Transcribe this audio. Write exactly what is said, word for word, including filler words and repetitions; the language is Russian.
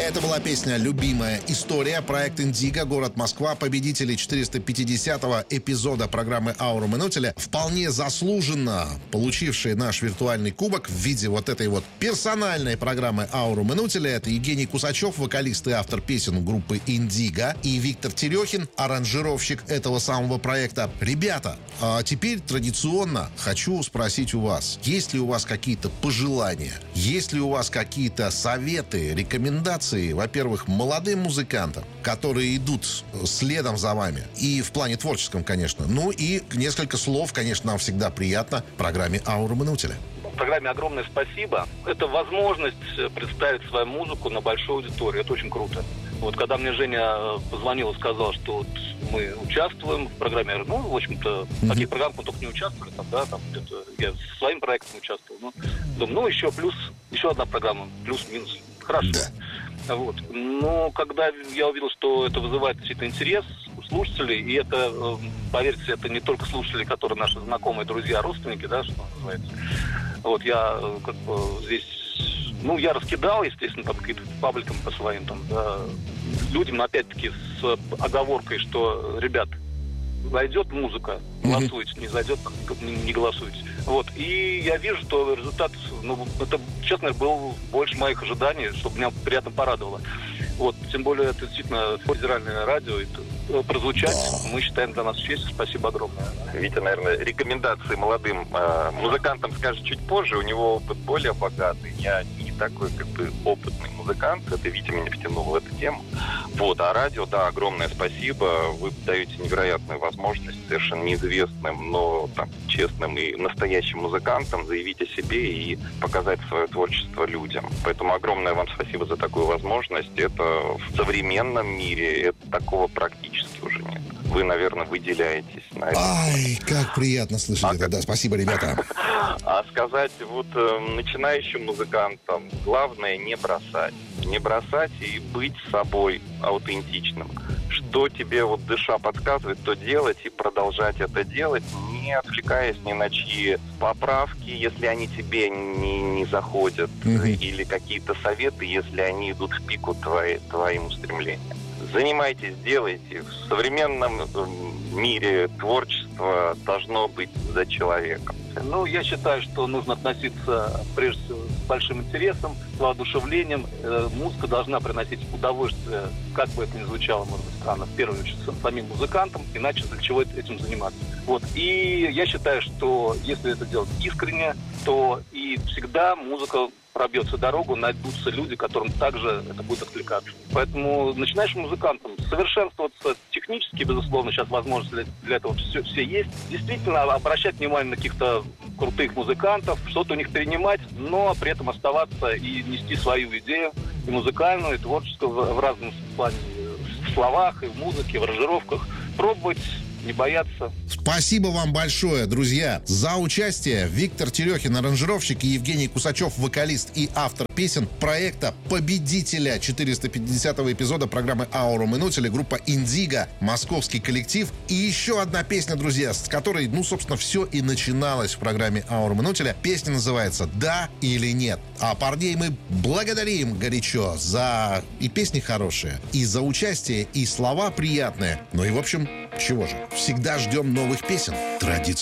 Это была песня «Любимая история», проект «Индиго», город Москва, победители четыреста пятидесятого эпизода программы «Аура Минутеля», вполне заслуженно получившие наш виртуальный кубок в виде вот этой вот персональной программы «Аура Минутеля». Это Евгений Кусачев, вокалист и автор песен группы «Индиго», и Виктор Терехин, аранжировщик этого самого проекта. Ребята, а теперь традиционно хочу спросить у вас, есть ли у вас какие-то пожелания, есть ли у вас какие-то советы, рекомендации, во-первых, молодым музыкантам, которые идут следом за вами, и в плане творческом, конечно, ну и несколько слов, конечно, нам всегда приятно в программе «Аура Минутеля». В программе огромное спасибо. Это возможность представить свою музыку на большую аудиторию. Это очень круто. Вот когда мне Женя позвонил и сказал, что вот мы участвуем в программе, ну, в общем-то, в таких программах мы только не участвовали, там, да, там где-то я со своим проектом участвовал. Ну, думаю, ну, еще плюс, еще одна программа, плюс-минус. Хорошо. Да. Вот. Но когда я увидел, что это вызывает действительно интерес у слушателей, и это, поверьте, это не только слушатели, которые наши знакомые, друзья, родственники, да, что называется. Вот я как бы здесь, ну, я раскидал, естественно, там какие-то пабликам по своим там, да, людям, но опять-таки с оговоркой, что, ребят, зайдет музыка, голосуйте, не зайдет, не голосуйте. Вот. И я вижу, что результат, ну, это, честно, был больше моих ожиданий, чтобы меня приятно порадовало. Вот. Тем более, это действительно федеральное радио, это прозвучать, мы считаем для нас честью. Спасибо огромное. Витя, наверное, рекомендации молодым э, музыкантам скажет чуть позже. У него опыт более богатый. Я не такой, как бы, опытный музыкант. Это Витя меня втянул в эту тему. Вот. А радио, да, огромное спасибо. Вы даете невероятную возможность совершенно неизвестным, но там, честным и настоящим музыкантам заявить о себе и показать свое творчество людям. Поэтому огромное вам спасибо за такую возможность. Это в современном мире это такого практически уже нет. Вы, наверное, выделяетесь на это. Ай, как приятно слышать а это. Как... Да, спасибо, ребята. А сказать вот э, начинающим музыкантам, главное не бросать. Не бросать и быть собой аутентичным. Что тебе вот душа подсказывает, то делать и продолжать это делать, не отвлекаясь ни на чьи поправки, если они тебе не, не заходят, mm-hmm. или какие-то советы, если они идут в пику твои, твоим устремлениям. Занимайтесь, делайте. В современном мире творчество должно быть за человеком. Ну, я считаю, что нужно относиться, прежде всего, с большим интересом, с воодушевлением. Э, музыка должна приносить удовольствие, как бы это ни звучало, может быть, странно, в первую очередь, самим музыкантам, иначе для чего этим заниматься. Вот. И я считаю, что если это делать искренне, то и всегда музыка пробьется дорогу, найдутся люди, которым также это будет откликаться. Поэтому начинающим музыкантам совершенствоваться технически, безусловно, сейчас возможности для, для этого все, все есть. Действительно, обращать внимание на каких-то крутых музыкантов, что-то у них перенимать, но при этом оставаться и нести свою идею, и музыкальную, и творческую в, в разном плане, в словах, и в музыке, в аранжировках. Пробовать, не бояться. Спасибо вам большое, друзья, за участие. Виктор Терехин, аранжировщик, и Евгений Кусачев, вокалист и автор песен проекта победителя четыреста пятидесятого эпизода программы «Аура Минутеля», группа «Индиго», московский коллектив. И еще одна песня, друзья, с которой, ну, собственно, все и начиналось в программе «Аура Минутеля». Песня называется «Да или нет». А парней мы благодарим горячо за и песни хорошие, и за участие, и слова приятные. Ну и, в общем, чего же, всегда ждем новых песен. Традиционно.